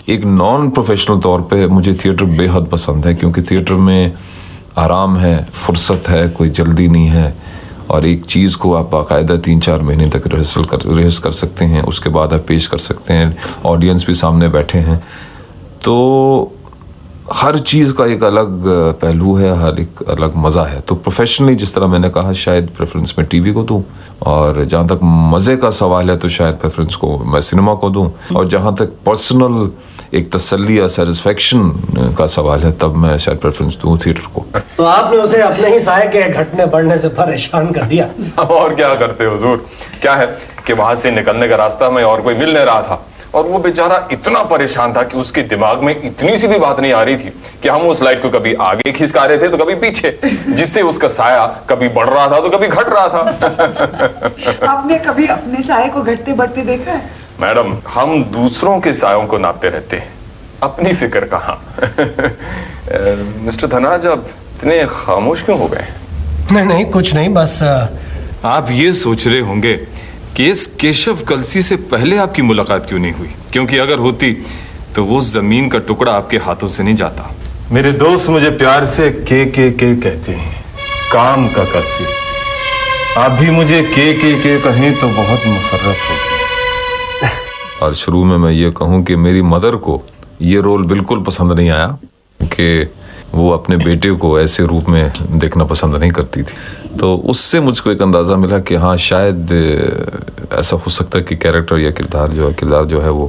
एक non professional तौर पे मुझे थिएटर बेहद पसंद है, क्योंकि थिएटर में आराम है, फुर्सत है, कोई जल्दी नहीं है, और एक चीज़ को आप बाकायदा 3-4 महीने तक रिहर्स कर सकते हैं, उसके बाद आप पेश कर सकते हैं, ऑडियंस भी सामने बैठे हैं। तो हर चीज़ का एक अलग पहलू है, हर एक अलग मज़ा है। तो प्रोफेशनली जिस तरह मैंने कहा, शायद प्रेफरेंस मैं टीवी को दूं, और जहाँ तक मज़े का सवाल है तो शायद प्रेफरेंस को मैं सिनेमा को दूं, और जहाँ तक पर्सनल एक तसल्ली या सेटिस्फेक्शन का सवाल है तब मैं शायद प्रेफरेंस दूं थिएटर को। तो आपने उसे अपने ही साये के घटने बढ़ने से परेशान कर दिया। और क्या करते हुजूर, क्या है कि वहां से निकलने का रास्ता में और कोई मिल नहीं रहा था, और वो बेचारा इतना परेशान था कि उसके दिमाग में इतनी सी भी बात नहीं आ रही थी कि हम उस लाइट को कभी आगे खिसका रहे थे तो कभी पीछे, जिससे उसका साया कभी बढ़ रहा था तो कभी घट रहा था। आपने कभी अपने साये को घटते बढ़ते देखा है? मैडम, हम दूसरों के सायों को नापते रहते हैं, अपनी फिक्र कहाँ। मिस्टर धनराज, आप इतने खामोश क्यों हो गए? नहीं कुछ नहीं, बस आप ये सोच रहे होंगे कि इस केशव कलसी से पहले आपकी मुलाकात क्यों नहीं हुई, क्योंकि अगर होती तो वो जमीन का टुकड़ा आपके हाथों से नहीं जाता। मेरे दोस्त मुझे प्यार से के कहते हैं, काम का कलसी। आप भी मुझे के कहें तो बहुत मुसर्रत होगी। और शुरू में मैं ये कहूँ कि मेरी मदर को ये रोल बिल्कुल पसंद नहीं आया, कि वो अपने बेटे को ऐसे रूप में देखना पसंद नहीं करती थी। तो उससे मुझको एक अंदाज़ा मिला कि हाँ, शायद ऐसा हो सकता है कि कैरेक्टर या किरदार जो है वो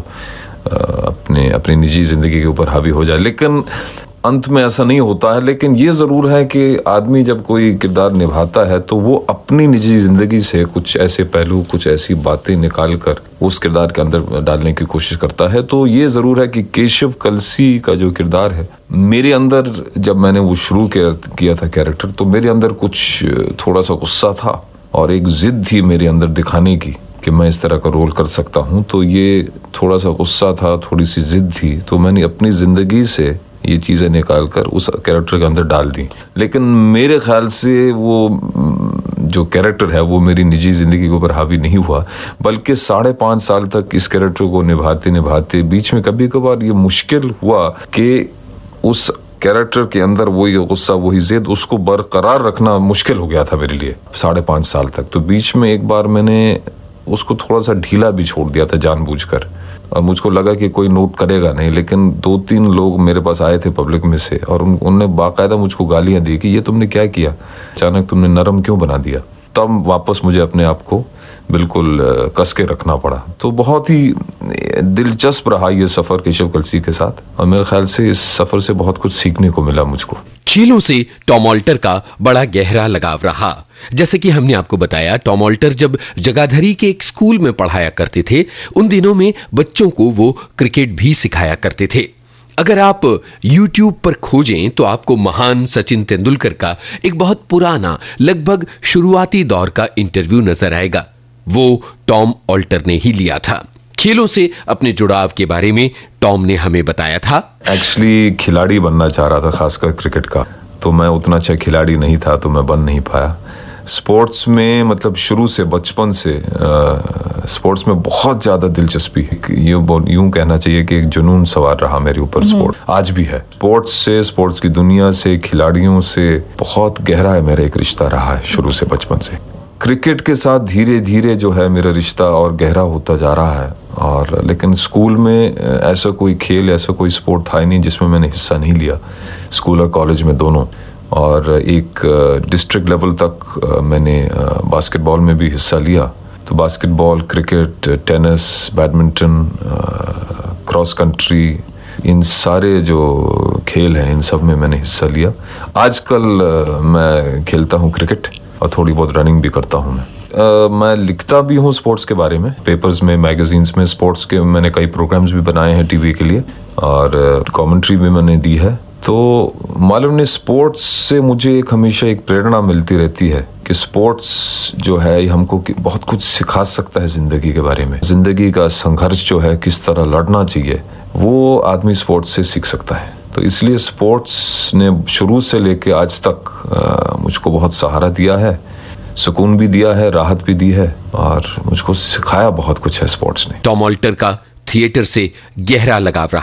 अपनी निजी ज़िंदगी के ऊपर हावी हो जाए। लेकिन अंत में ऐसा नहीं होता है। लेकिन ये ज़रूर है कि आदमी जब कोई किरदार निभाता है तो वो अपनी निजी ज़िंदगी से कुछ ऐसे पहलू, कुछ ऐसी बातें निकाल कर उस किरदार के अंदर डालने की कोशिश करता है। तो ये ज़रूर है कि केशव कलसी का जो किरदार है, मेरे अंदर जब मैंने वो शुरू किया था कैरेक्टर, तो मेरे अंदर कुछ थोड़ा सा गुस्सा था और एक ज़िद थी मेरे अंदर दिखाने की कि मैं इस तरह का रोल कर सकता हूँ। तो ये थोड़ा सा गुस्सा था, थोड़ी सी ज़िद थी, तो मैंने अपनी ज़िंदगी से ये चीज़ें निकाल कर उस कैरेक्टर के अंदर डाल दी। लेकिन मेरे ख्याल से वो जो कैरेक्टर है वो मेरी निजी ज़िंदगी के ऊपर हावी नहीं हुआ, बल्कि 5.5 साल तक इस कैरेक्टर को निभाते निभाते बीच में कभी कभार ये मुश्किल हुआ कि उस कैरेक्टर के अंदर वही गुस्सा, वही ज़िद, उसको बरकरार रखना मुश्किल हो गया था मेरे लिए 5.5 साल तक। तो बीच में एक बार मैंने उसको थोड़ा सा ढीला भी छोड़ दिया था जानबूझकर, और मुझको लगा कि कोई नोट करेगा नहीं। लेकिन 2-3 लोग मेरे पास आए थे पब्लिक में से, और उनने बाकायदा मुझको गालियां दी कि ये तुमने क्या किया, अचानक तुमने नरम क्यों बना दिया। तब वापस मुझे अपने आप को बिल्कुल कस के रखना पड़ा। तो बहुत ही दिलचस्प रहा ये सफ़र केशव कलसी के साथ, और मेरे ख्याल से इस सफ़र से बहुत कुछ सीखने को मिला मुझको। खेलों से टॉम ऑल्टर का बड़ा गहरा लगाव रहा। जैसे कि हमने आपको बताया, टॉम ऑल्टर जब जगाधरी के एक स्कूल में पढ़ाया करते थे, उन दिनों में बच्चों को वो क्रिकेट भी सिखाया करते थे। अगर आप YouTube पर खोजें तो आपको महान सचिन तेंदुलकर का एक बहुत पुराना, लगभग शुरुआती दौर का इंटरव्यू नजर आएगा। वो टॉम ऑल्टर ने ही लिया था। खेलों से अपने जुड़ाव के बारे में टॉम ने हमें बताया था। एक्चुअली खिलाड़ी बनना चाह रहा था, खासकर क्रिकेट का, तो मैं उतना अच्छा खिलाड़ी नहीं था, तो मैं बन नहीं पाया। स्पोर्ट्स में मतलब शुरू से, बचपन से स्पोर्ट्स में बहुत ज़्यादा दिलचस्पी है। यूँ कहना चाहिए कि एक जुनून सवार रहा मेरे ऊपर स्पोर्ट, आज भी है। स्पोर्ट्स से, स्पोर्ट्स की दुनिया से, खिलाड़ियों से बहुत गहरा है मेरा एक रिश्ता रहा है शुरू से, बचपन से। क्रिकेट के साथ धीरे धीरे जो है मेरा रिश्ता और गहरा होता जा रहा है। और लेकिन स्कूल में ऐसा कोई खेल, ऐसा कोई स्पोर्ट था ही नहीं जिसमें मैंने हिस्सा नहीं लिया, स्कूल और कॉलेज में दोनों। और एक डिस्ट्रिक्ट लेवल तक मैंने बास्केटबॉल में भी हिस्सा लिया। तो basketball, cricket, tennis, badminton, cross country, इन सारे जो खेल हैं इन सब में मैंने हिस्सा लिया। आजकल मैं खेलता हूँ क्रिकेट और थोड़ी बहुत रनिंग भी करता हूँ। मैं लिखता भी हूँ स्पोर्ट्स के बारे में, पेपर्स में, मैगजीन्स में। स्पोर्ट्स के मैंने कई प्रोग्राम्स भी बनाए हैं टीवी के लिए, और कमेंट्री भी मैंने दी है। तो मालूम नहीं, स्पोर्ट्स से मुझे हमेशा एक प्रेरणा मिलती रहती है कि स्पोर्ट्स जो है हमको बहुत कुछ सिखा सकता है ज़िंदगी के बारे में। ज़िंदगी का संघर्ष जो है, किस तरह लड़ना चाहिए, वो आदमी स्पोर्ट्स से सीख सकता है। तो इसलिए स्पोर्ट्स ने शुरू से लेके आज तक मुझको बहुत सहारा दिया है, सुकून भी दिया है, राहत भी दी है, और मुझको सिखाया बहुत कुछ है स्पोर्ट्स ने। टॉम ऑल्टर का थिएटर से गहरा लगाव रहा।